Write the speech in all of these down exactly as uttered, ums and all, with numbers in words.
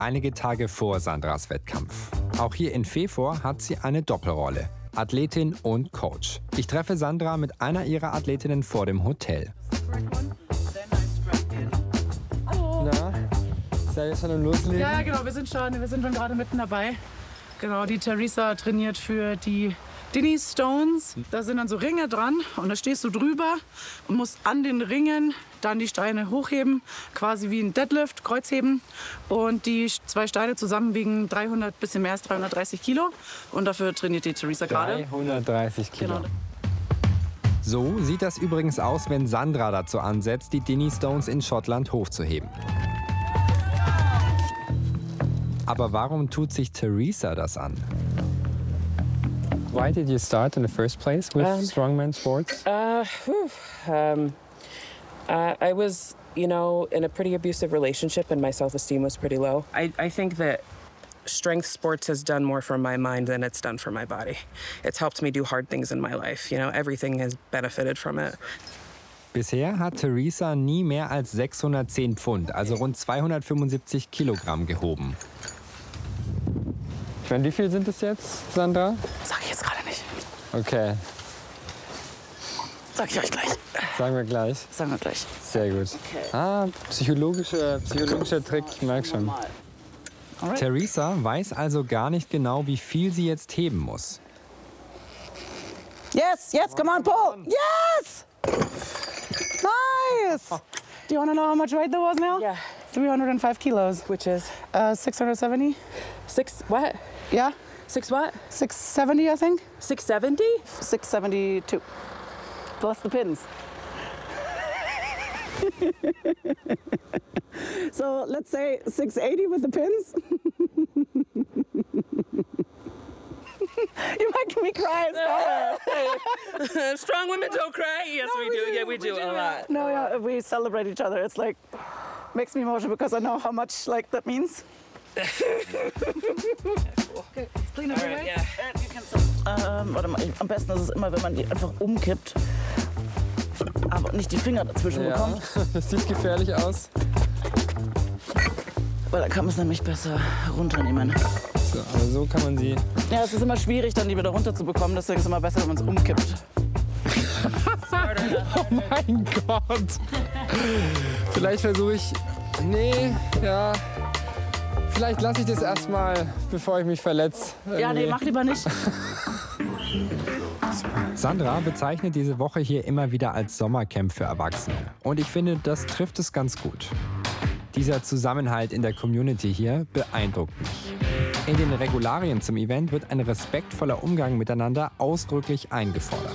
einige Tage vor Sandras Wettkampf. Auch hier in Vefor hat sie eine Doppelrolle. Athletin und Coach. Ich treffe Sandra mit einer ihrer Athletinnen vor dem Hotel. Hallo. Na, seid ihr schon am Loslegen? Ja, genau, wir sind schon, wir sind schon gerade mitten dabei. Genau, die Teresa trainiert für die Dinnie Stones. Da sind dann so Ringe dran und da stehst du drüber und musst an den Ringen dann die Steine hochheben, quasi wie ein Deadlift, Kreuzheben. Und die zwei Steine zusammen wiegen dreihundert, bisschen mehr als dreihundertdreißig Kilo. Und dafür trainiert die Teresa gerade. dreihundertdreißig Kilo. Genau. So sieht das übrigens aus, wenn Sandra dazu ansetzt, die Dinnie Stones in Schottland hochzuheben. Aber warum tut sich Teresa das an? Why did you start in the first place with Um, strongman sports? Uh, whew, um, uh, I was, you know, in a pretty abusive relationship and my self-esteem was pretty low. I, I think that strength sports has done more for my mind than it's done for my body. It's helped me do hard things in my life. You know, everything has benefited from it. Bisher hat Teresa nie mehr als sechshundertzehn Pfund, also rund zweihundertfünfundsiebzig Kilogramm gehoben. Ich meine, wie viel sind es jetzt, Sandra? Sag ich jetzt gerade nicht. Okay, Sag ich euch gleich. sagen wir gleich. Sagen wir gleich. Sehr gut. Ah, psychologischer, psychologischer Trick, ich merke schon. Alright. Teresa weiß also gar nicht genau, wie viel sie jetzt heben muss. Yes, yes, come on, pull. Yes! Nice! Do you want to know how much weight that was now? Yeah. three hundred five kilos. Which is Uh, six hundred seventy? six, what? Yeah, Six what? six seventy, I think. six seventy? six seventy-two. Plus the pins. So let's say six eighty with the pins. You make me cry. Stop. Strong women don't cry. Yes, we, do. Yeah, we, do, a lot. No, yeah, we celebrate each other. It's like makes me emotional because I know how much like that means. Okay, let's clean up your Alright, legs. yeah. And you can sit. Ähm, warte mal, am besten ist es immer, wenn man die einfach umkippt, aber nicht die Finger dazwischen Ja, bekommt, das sieht gefährlich aus. weil da kann man es nämlich besser runternehmen. So, aber so kann man sie. Ja, es ist immer schwierig, dann die wieder runterzubekommen, deswegen ist es immer besser, wenn man es umkippt. Oh mein Gott! Vielleicht versuche ich. Nee, ja. Vielleicht lasse ich das erstmal, bevor ich mich verletze. Ja, nee, mach lieber nicht. Sandra bezeichnet diese Woche hier immer wieder als Sommercamp für Erwachsene. Und ich finde, das trifft es ganz gut. Dieser Zusammenhalt in der Community hier beeindruckt mich. In den Regularien zum Event wird ein respektvoller Umgang miteinander ausdrücklich eingefordert.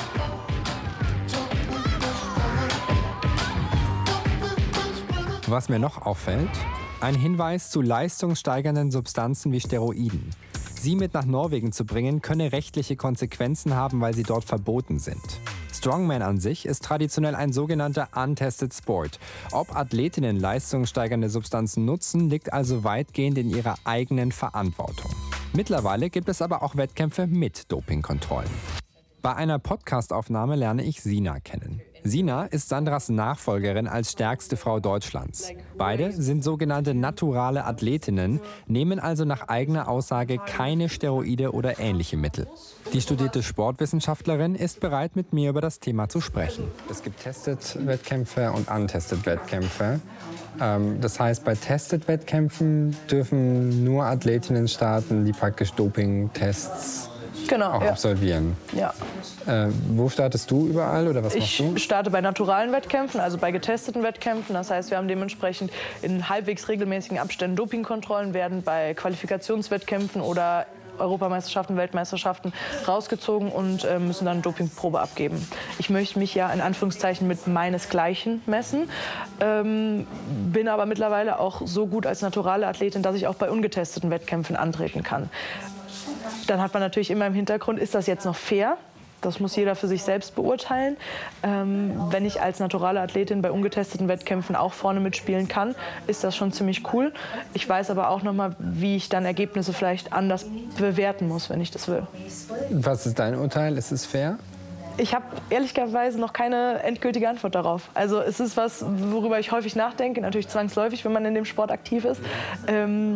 Was mir noch auffällt, ein Hinweis zu leistungssteigernden Substanzen wie Steroiden. Sie mit nach Norwegen zu bringen, könne rechtliche Konsequenzen haben, weil sie dort verboten sind. Strongman an sich ist traditionell ein sogenannter Untested Sport. Ob Athletinnen leistungssteigernde Substanzen nutzen, liegt also weitgehend in ihrer eigenen Verantwortung. Mittlerweile gibt es aber auch Wettkämpfe mit Dopingkontrollen. Bei einer Podcastaufnahme lerne ich Sina kennen. Sina ist Sandras Nachfolgerin als stärkste Frau Deutschlands. Beide sind sogenannte naturale Athletinnen, nehmen also nach eigener Aussage keine Steroide oder ähnliche Mittel. Die studierte Sportwissenschaftlerin ist bereit, mit mir über das Thema zu sprechen. Es gibt Tested-Wettkämpfe und Untested-Wettkämpfe. Ähm, das heißt, bei Tested-Wettkämpfen dürfen nur Athletinnen starten, die praktisch Doping-Tests Genau, auch ja. absolvieren. ja. Äh, wo startest du überall oder was Ich machst du? starte bei naturalen Wettkämpfen, also bei getesteten Wettkämpfen. Das heißt, wir haben dementsprechend in halbwegs regelmäßigen Abständen Dopingkontrollen, werden bei Qualifikationswettkämpfen oder Europameisterschaften, Weltmeisterschaften rausgezogen und äh, müssen dann eine Dopingprobe abgeben. Ich möchte mich ja in Anführungszeichen mit meinesgleichen messen, ähm, bin aber mittlerweile auch so gut als naturale Athletin, dass ich auch bei ungetesteten Wettkämpfen antreten kann. Dann hat man natürlich immer im Hintergrund, ist das jetzt noch fair? Das muss jeder für sich selbst beurteilen. Ähm, wenn ich als naturale Athletin bei ungetesteten Wettkämpfen auch vorne mitspielen kann, ist das schon ziemlich cool. Ich weiß aber auch noch mal, wie ich dann Ergebnisse vielleicht anders bewerten muss, wenn ich das will. Was ist dein Urteil? Ist es fair? Ich habe ehrlicherweise noch keine endgültige Antwort darauf. Also es ist was, worüber ich häufig nachdenke, natürlich zwangsläufig, wenn man in dem Sport aktiv ist. Ähm,